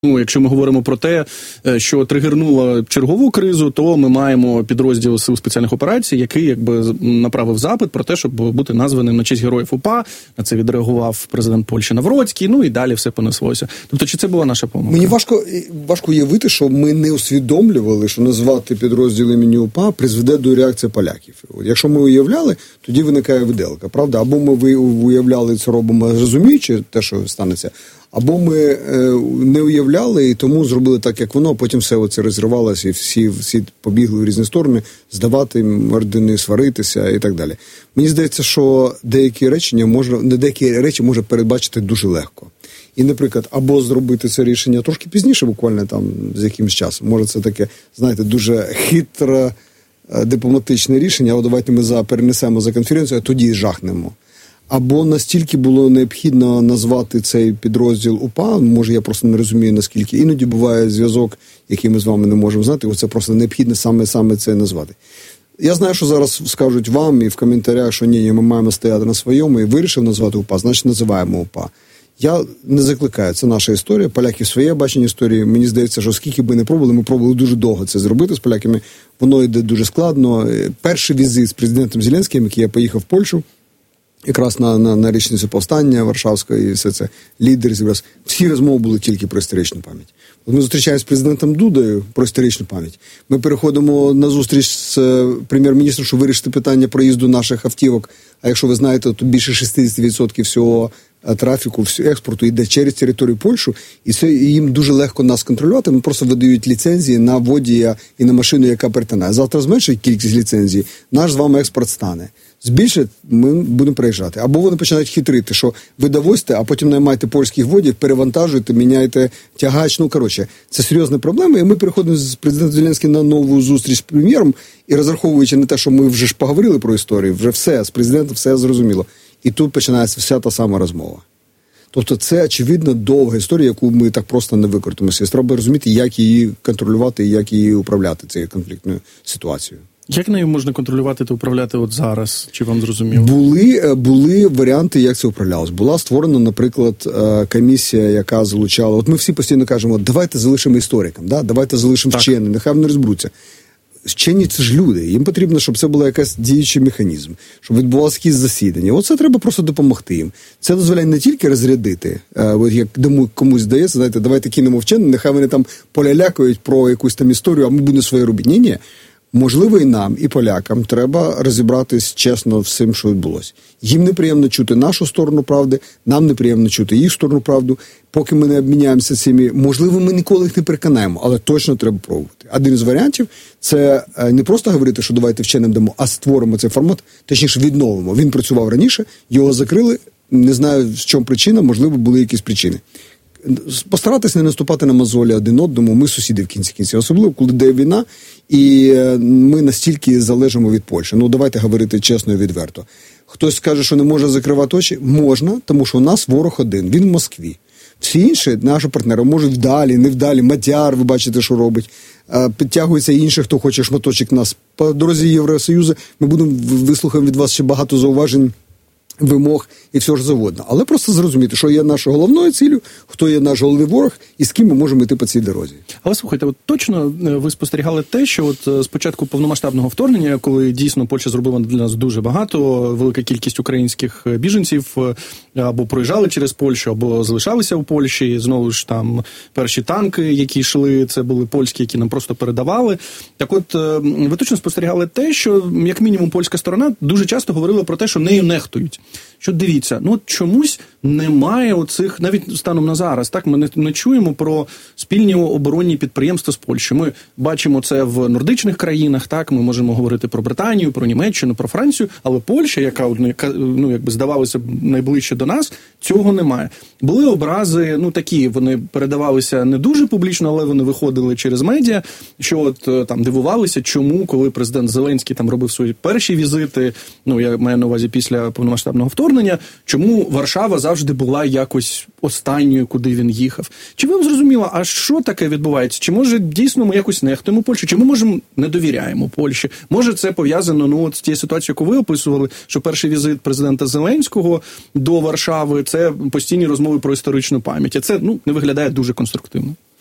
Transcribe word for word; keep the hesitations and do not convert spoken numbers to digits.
Ну, якщо ми говоримо про те, що тригернуло чергову кризу, то ми маємо підрозділ Сил спеціальних операцій, який якби направив запит про те, щоб бути названим на честь героїв УПА. На це відреагував президент Польщі Навроцький, ну і далі все понеслося. Тобто, чи це була наша помилка? Мені важко, важко уявити, що ми не усвідомлювали, що назвати підрозділ імені УПА призведе до реакції поляків. От, якщо ми уявляли, тоді виникає виделка, правда? Або ми уявляли це робимо, розуміючи те, що станеться, або ми е, не уявляли і тому зробили так, як воно, а потім все оце розривалося і всі, всі побігли в різні сторони, здавати ордени, сваритися і так далі. Мені здається, що деякі речення можна, не деякі речі може передбачити дуже легко. І, наприклад, або зробити це рішення трошки пізніше, буквально там з якимось часом. Може це таке, знаєте, дуже хитре дипломатичне рішення, а давайте ми за, перенесемо за конференцію, а тоді жахнемо. Або настільки було необхідно назвати цей підрозділ УПА, може я просто не розумію, наскільки. Іноді буває зв'язок, який ми з вами не можемо знати, оце просто необхідно саме, саме це назвати. Я знаю, що зараз скажуть вам і в коментарях, що ні, ні, ми маємо стояти на своєму, і вирішив назвати УПА, значить називаємо УПА. Я не закликаю, це наша історія, поляки своє бачення історії. Мені здається, що скільки би не пробували, ми пробували дуже довго це зробити з поляками, воно йде дуже складно. Перший візит з президентом Зеленським, який я поїхав в Польщу, якраз на, на, на річницю повстання Варшавського і все це, лідери зібрався. Всі розмови були тільки про історичну пам'ять. От ми зустрічаємося з президентом Дудою про історичну пам'ять. Ми переходимо на зустріч з прем'єр-міністром, щоб вирішити питання проїзду наших автівок. А якщо ви знаєте, то більше шістдесят відсотків всього трафіку, всього експорту йде через територію Польщі, і це їм дуже легко нас контролювати. Вони просто видають ліцензії на водія і на машину, яка перетинає. Завтра зменшить кількість ліцензій, наш з вами експорт стане. Збільшить, ми будемо приїжджати. Або вони починають хитрити, що ви довозьте, а потім наймаєте польських водіїв, перевантажуєте, міняєте тягач. Ну, коротше, це серйозна проблема. І ми переходимо з президентом Зеленським на нову зустріч з прем'єром, і розраховуючи на те, що ми вже ж поговорили про історію, вже все, з президентом все зрозуміло. І тут починається вся та сама розмова. Тобто це, очевидно, довга історія, яку ми так просто не викрутимося. Треба розуміти, як її контролювати і як її управляти, цією конфліктною ситуацією. Як нею можна контролювати та управляти от зараз? Чи вам зрозуміло? Були, були варіанти, як це управлялось. Була створена, наприклад, комісія, яка залучала... От ми всі постійно кажемо, давайте залишимо історикам, да? Давайте залишимо вченим, нехай вони розберуться. Вчені – це ж люди. Їм потрібно, щоб це був якийсь діючий механізм, щоб відбувалося якісь засідання. Оце треба просто допомогти їм. Це дозволяє не тільки розрядити, от як комусь здається, знаєте, давайте кинемо вченим, нехай вони там полялякають про якусь там історію, а ми будемо своє робити. Ні-ні. Можливо, і нам, і полякам треба розібратись чесно всім, що відбулося. Їм неприємно чути нашу сторону правди, нам неприємно чути їх сторону правду. Поки ми не обміняємося цими, можливо, ми ніколи їх не переконаємо, але точно треба пробувати. Один з варіантів – це не просто говорити, що давайте вченим дамо, а створимо цей формат, точніше відновимо. Він працював раніше, його закрили, не знаю, в чому причина, можливо, були якісь причини. Постаратись не наступати на мозолі один одному, ми сусіди в кінці кінці, особливо коли йде війна, і ми настільки залежимо від Польщі. Ну, давайте говорити чесно і відверто. Хтось скаже, що не може закривати очі? Можна, тому що у нас ворог один, він в Москві. Всі інші наші партнери можуть вдалі, не вдалі, Мадяр, ви бачите, що робить, підтягується інші, хто хоче шматочок нас. По дорозі Євросоюзу ми будемо вислухаємо від вас ще багато зауважень, вимог і все ж завгодно. Але просто зрозуміти, що є нашою головною ціллю, хто є наш головний ворог і з ким ми можемо йти по цій дорозі. Але слухайте, от точно ви спостерігали те, що от з початку повномасштабного вторгнення, коли дійсно Польща зробила для нас дуже багато, велика кількість українських біженців або проїжджали через Польщу, або залишалися у Польщі, знову ж там перші танки, які йшли, це були польські, які нам просто передавали. Так от, ви точно спостерігали те, що, як мінімум, польська сторона дуже часто говорила про те, що нею нехтують. Що дивіться, ну от чомусь немає оцих, навіть станом на зараз, так, ми не, не чуємо про спільні оборонні підприємства з Польщею. Ми бачимо це в нордичних країнах, так, ми можемо говорити про Британію, про Німеччину, про Францію, але Польща, яка, ну, якби здавалося б, найближче до нас, цього немає. Були образи, ну, такі, вони передавалися не дуже публічно, але вони виходили через медіа, що от там дивувалися, чому, коли президент Зеленський там робив свої перші візити, ну, я маю на увазі після повномасштабного повномасштабного вторгнення, чому Варшава завжди була якось останньою, куди він їхав. Чи ви зрозуміли, а що таке відбувається? Чи може дійсно ми якось нехтуємо Польщу? Чи ми можемо не довіряємо Польщі? Може це пов'язано ну, от з тією ситуацією, яку ви описували, що перший візит президента Зеленського до Варшави – це постійні розмови про історичну пам'ять. А це ну, не виглядає дуже конструктивно.